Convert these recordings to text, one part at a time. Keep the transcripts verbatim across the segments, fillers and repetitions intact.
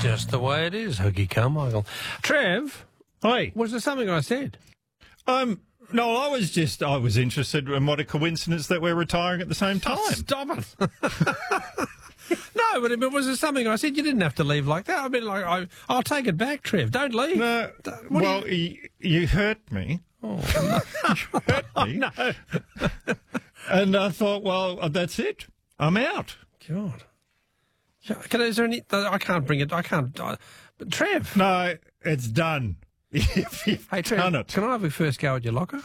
just the way it is, Hoogie Carmichael. Trev, Hi. was there something I said? Um, no, I was just, I was interested in what a coincidence that we're retiring at the same time. Oh, stop it. No, but, but was there something I said? You didn't have to leave like that. I mean, like, I, I'll take it back, Trev. Don't leave. No, What well, do you... You, hurt me. Oh, You hurt me. no. And I thought, well, that's it. I'm out. God. Yeah, Can, is there any... I can't bring it... I can't... I, but Trev. No, it's done. If you've Hey, Trev, done it. can I have a first go at your locker?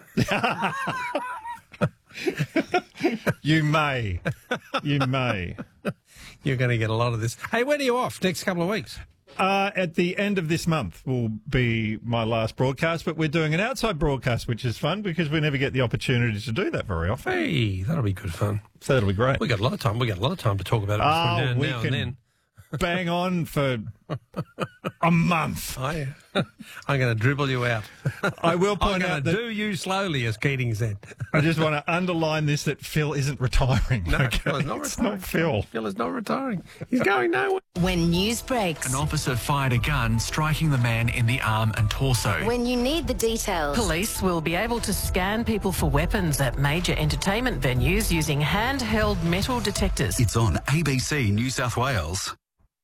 You may. You may. You're going to get a lot of this. Hey, when are you off? Next couple of weeks? Uh, at the end of this month will be my last broadcast, but we're doing an outside broadcast, which is fun because we never get the opportunity to do that very often. Hey, that'll be good fun. So that'll be great. We got a lot of time. We got a lot of time to talk about it Oh, between now, we now can and then. bang on for a month. I, I'm going to dribble you out. I will I'm point going out to that do you slowly, as Keating said. I just want to underline this, that Phil isn't retiring. No, okay? Phil is not It's retiring. not Phil. Phil is not retiring. He's going nowhere. When news breaks, An officer fired a gun, striking the man in the arm and torso. when you need the details, Police will be able to scan people for weapons at major entertainment venues using handheld metal detectors. It's on A B C New South Wales.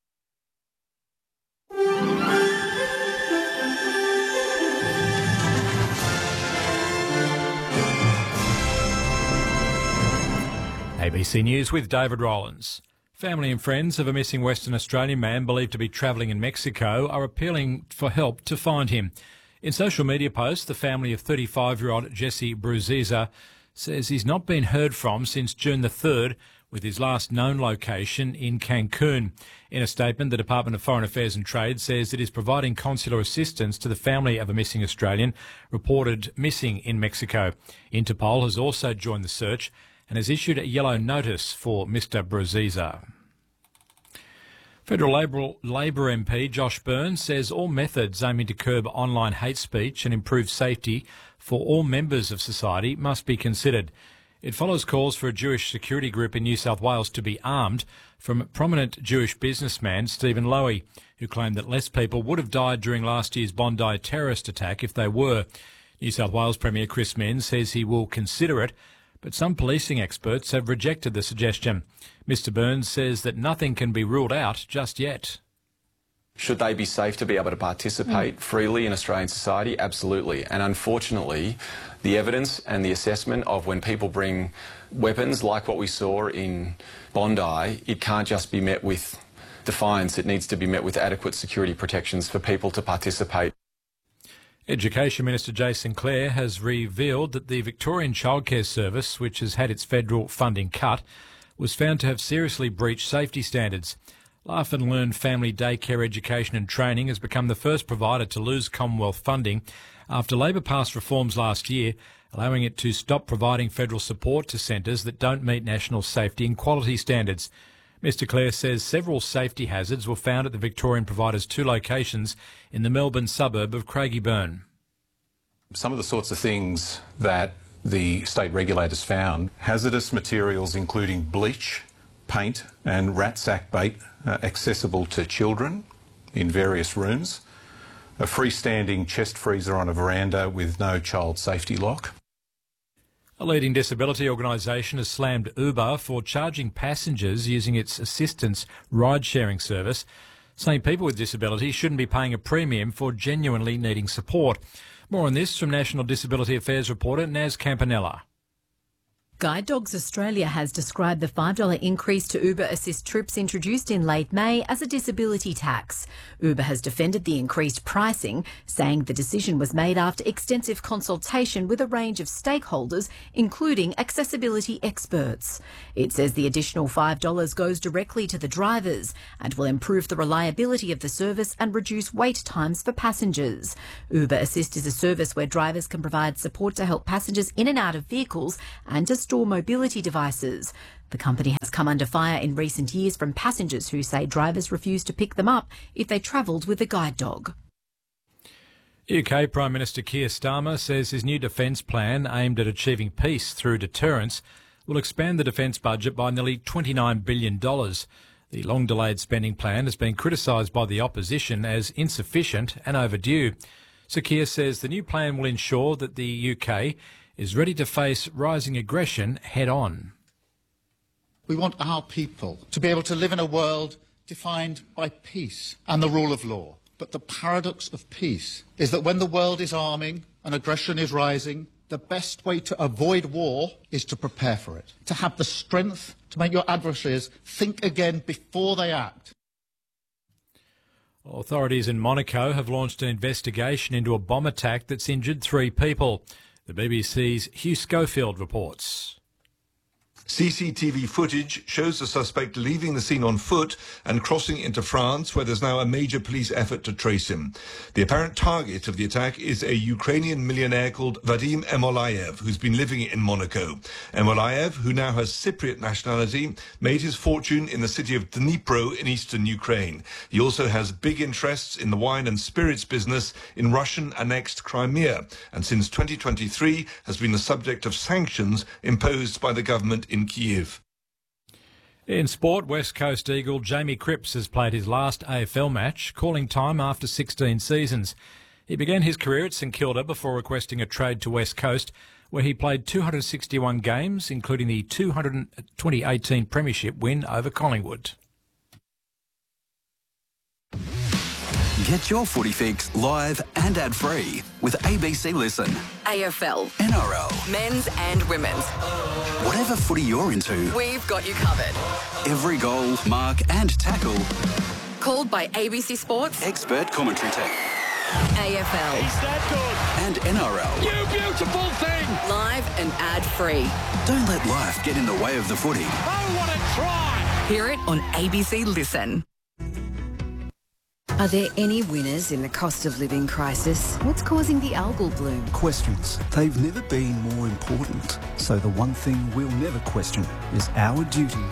A B C News with David Rollins. Family and friends of a missing Western Australian man believed to be travelling in Mexico are appealing for help to find him. In social media posts, the family of thirty-five-year-old Jesse Bruziza says he's not been heard from since June the third, with his last known location in Cancun. In a statement, the Department of Foreign Affairs and Trade says it is providing consular assistance to the family of a missing Australian reported missing in Mexico. Interpol has also joined the search and has issued a yellow notice for Mister Bruziza. Federal Labor, Labor M P Josh Burns says all methods aiming to curb online hate speech and improve safety for all members of society must be considered. It follows calls for a Jewish security group in New South Wales to be armed from prominent Jewish businessman Stephen Lowy, who claimed that less people would have died during last year's Bondi terrorist attack if they were. New South Wales Premier Chris Minns says he will consider it, but some policing experts have rejected the suggestion. Mister Burns says that nothing can be ruled out just yet. Should they be safe to be able to participate mm. freely in Australian society? Absolutely. And unfortunately, the evidence and the assessment of when people bring weapons like what we saw in Bondi, it can't just be met with defiance. It needs to be met with adequate security protections for people to participate. Education Minister Jason Clare has revealed that the Victorian Childcare Service, which has had its federal funding cut, was found to have seriously breached safety standards. Laugh and Learn Family Daycare Education and Training has become the first provider to lose Commonwealth funding after Labor passed reforms last year, allowing it to stop providing federal support to centres that don't meet national safety and quality standards. Mister Clare says several safety hazards were found at the Victorian provider's two locations in the Melbourne suburb of Craigieburn. Some of the sorts of things that the state regulators found, hazardous materials including bleach, paint and rat sack bait uh, accessible to children in various rooms, a freestanding chest freezer on a veranda with no child safety lock. A leading disability organisation has slammed Uber for charging passengers using its assistance ride-sharing service, saying people with disability shouldn't be paying a premium for genuinely needing support. More on this from National Disability Affairs reporter Naz Campanella. Guide Dogs Australia has described the five dollars increase to Uber Assist trips introduced in late May as a disability tax. Uber has defended the increased pricing, saying the decision was made after extensive consultation with a range of stakeholders, including accessibility experts. It says the additional five dollars goes directly to the drivers and will improve the reliability of the service and reduce wait times for passengers. Uber Assist is a service where drivers can provide support to help passengers in and out of vehicles and to store mobility devices. The company has come under fire in recent years from passengers who say drivers refuse to pick them up if they travelled with a guide dog. U K Prime Minister Keir Starmer says his new defence plan aimed at achieving peace through deterrence will expand the defence budget by nearly twenty-nine billion dollars. The long-delayed spending plan has been criticised by the opposition as insufficient and overdue. Sir Keir says the new plan will ensure that the U K is ready to face rising aggression head-on. We want our people to be able to live in a world defined by peace and the rule of law. But the paradox of peace is that when the world is arming and aggression is rising, the best way to avoid war is to prepare for it, to have the strength to make your adversaries think again before they act. Authorities in Monaco have launched an investigation into a bomb attack that's injured three people. The B B C's Hugh Schofield reports. C C T V footage shows the suspect leaving the scene on foot and crossing into France, where there's now a major police effort to trace him. The apparent target of the attack is a Ukrainian millionaire called Vadim Emolayev, who's been living in Monaco. Emolayev, who now has Cypriot nationality, made his fortune in the city of Dnipro in eastern Ukraine. He also has big interests in the wine and spirits business in Russian-annexed Crimea, and since twenty twenty-three has been the subject of sanctions imposed by the government in Kiev. In sport, West Coast Eagle Jamie Cripps has played his last A F L match, calling time after sixteen seasons. He began his career at St Kilda before requesting a trade to West Coast, where he played two hundred sixty-one games, including the twenty eighteen Premiership win over Collingwood. Get your footy fix live and ad-free with A B C Listen. A F L, N R L, men's and women's. Whatever footy you're into, we've got you covered. Every goal, mark and tackle. Called by A B C Sports. Expert commentary team. A F L. He's that good. And N R L. You beautiful thing. Live and ad-free. Don't let life get in the way of the footy. Oh, what a try. Hear it on A B C Listen. Are there any winners in the cost of living crisis? What's causing the algal bloom? Questions. They've never been more important. So the one thing we'll never question is our duty